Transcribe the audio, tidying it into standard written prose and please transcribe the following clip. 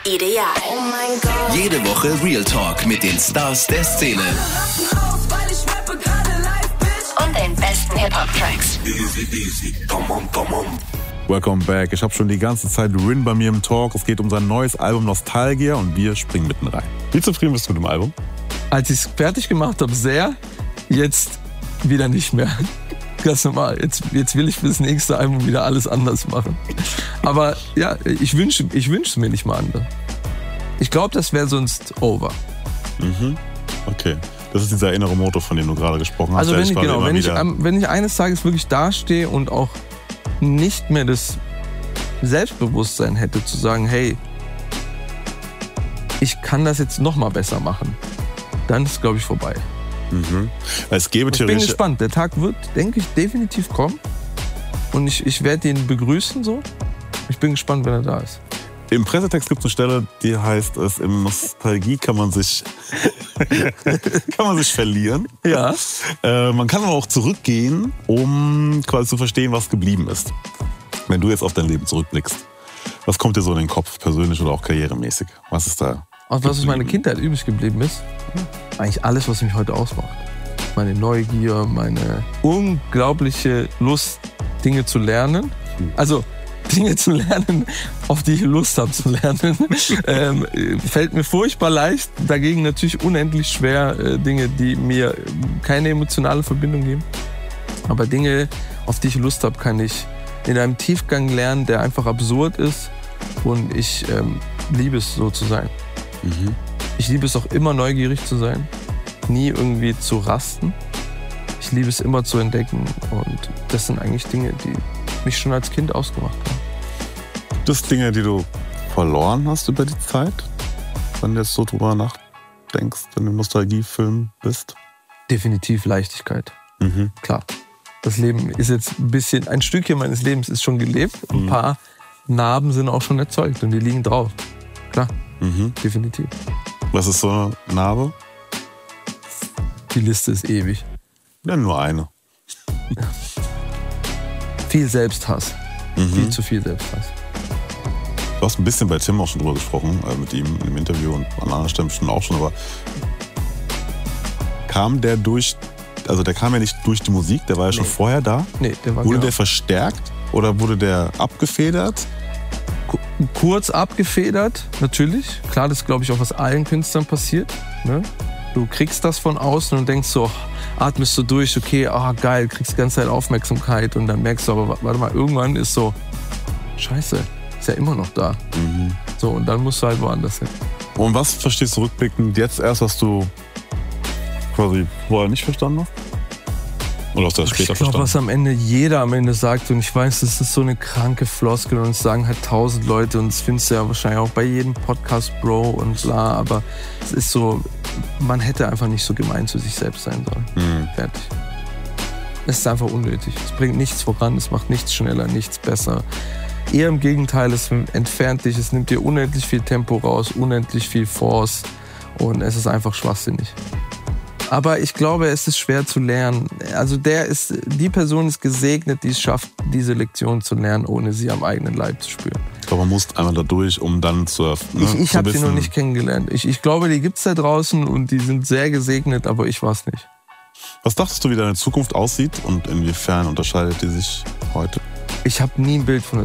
Ideal. Oh mein Gott. Jede Woche Real Talk mit den Stars der Szene. Und den besten Hip-Hop-Tracks. Welcome back. Ich habe schon die ganze Zeit Rin bei mir im Talk. Es geht um sein neues Album Nostalgia und wir springen mitten rein. Wie zufrieden bist du mit dem Album? Als ich es fertig gemacht habe, sehr. Jetzt wieder nicht mehr. Ganz normal. Jetzt will ich für das nächste Album wieder alles anders machen. Aber ja, ich wünsche es mir nicht mal anders. Ich glaube, das wäre sonst over. Mhm. Okay. Das ist dieser innere Motor, von dem du gerade gesprochen hast. Also wenn ich eines Tages wirklich dastehe und auch nicht mehr das Selbstbewusstsein hätte, zu sagen, hey, ich kann das jetzt noch mal besser machen, dann ist es, glaube ich, vorbei. Mhm. Es gäbe ich bin gespannt. Der Tag wird, denke ich, definitiv kommen. Und ich werde ihn begrüßen so. Ich bin gespannt, wenn er da ist. Im Pressetext gibt es eine Stelle, die heißt es, in Nostalgie kann man sich verlieren. Ja. Man kann aber auch zurückgehen, um quasi zu verstehen, was geblieben ist. Wenn du jetzt auf dein Leben zurückblickst, was kommt dir so in den Kopf, persönlich oder auch karrieremäßig? Was ist da? Und was aus meiner Kindheit übrig geblieben ist? Eigentlich alles, was mich heute ausmacht. Meine Neugier, meine unglaubliche Lust, Dinge zu lernen. Also Dinge zu lernen, auf die ich Lust habe zu lernen, fällt mir furchtbar leicht. Dagegen natürlich unendlich schwer, Dinge, die mir keine emotionale Verbindung geben. Aber Dinge, auf die ich Lust habe, kann ich in einem Tiefgang lernen, der einfach absurd ist. Und ich liebe es, so zu sein. Mhm. Ich liebe es auch immer, neugierig zu sein. Nie irgendwie zu rasten. Ich liebe es immer zu entdecken. Und das sind eigentlich Dinge, die mich schon als Kind ausgemacht haben. Gibt es Dinge, die du verloren hast über die Zeit, wenn du jetzt so drüber nachdenkst, wenn du im Nostalgiefilm bist? Definitiv Leichtigkeit. Mhm. Klar. Das Leben ist jetzt ein Stückchen meines Lebens ist schon gelebt. Ein paar Narben sind auch schon erzeugt und die liegen drauf. Klar, definitiv. Was ist so eine Narbe? Die Liste ist ewig. Ja, nur eine. Viel Selbsthass. Viel zu viel Selbsthass. Du hast ein bisschen bei Tim auch schon drüber gesprochen, mit ihm im Interview und an anderen Stellen schon auch schon, aber der kam ja nicht durch die Musik, der war ja schon vorher da. Nee, der war Wurde der verstärkt oder wurde der abgefedert? Kurz abgefedert, natürlich. Klar, das ist, glaube ich, auch was allen Künstlern passiert. Ne? Du kriegst das von außen und denkst so, atmest du durch, okay, geil, kriegst die ganze Zeit Aufmerksamkeit und dann merkst du aber, warte mal, irgendwann ist so, scheiße, ist ja immer noch da. Mhm. So, und dann musst du halt woanders hin. Und was verstehst du rückblickend jetzt erst, was du quasi vorher nicht verstanden hast? Oder hast du das später verstanden? Ich glaube, was jeder am Ende sagt, und ich weiß, das ist so eine kranke Floskel und es sagen halt 1000 Leute und das findest du ja wahrscheinlich auch bei jedem Podcast, Bro und bla, aber es ist so, man hätte einfach nicht so gemein zu sich selbst sein sollen. Fertig. Es ist einfach unnötig. Es bringt nichts voran, es macht nichts schneller, nichts besser. Eher im Gegenteil, es entfernt dich, es nimmt dir unendlich viel Tempo raus, unendlich viel Force und es ist einfach schwachsinnig. Aber ich glaube, es ist schwer zu lernen. Also die Person ist gesegnet, die es schafft, diese Lektion zu lernen, ohne sie am eigenen Leib zu spüren. Ich glaube, man muss einmal da durch, um dann zu Ich habe sie noch nicht kennengelernt. Ich glaube, die gibt es da draußen und die sind sehr gesegnet, aber ich war es nicht. Was dachtest du, wie deine Zukunft aussieht und inwiefern unterscheidet die sich heute? Ich habe nie ein Bild von